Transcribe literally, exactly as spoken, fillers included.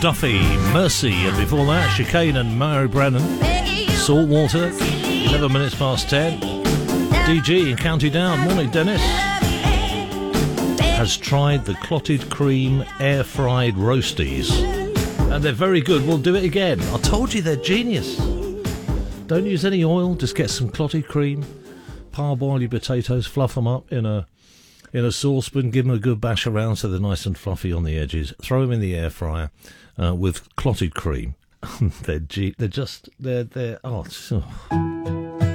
Duffy, Mercy, and before that, Chicane and Mary Brennan, Saltwater, eleven minutes past ten. D G in County Down, morning Dennis, has tried the clotted cream air-fried roasties, and they're very good. We'll do it again. I told you they're genius. Don't use any oil, just get some clotted cream, parboil your potatoes, fluff them up in a in a saucepan, give them a good bash around so they're nice and fluffy on the edges, throw them in the air fryer uh, with clotted cream. they're, ge- they're just, they're, they're, oh, oh.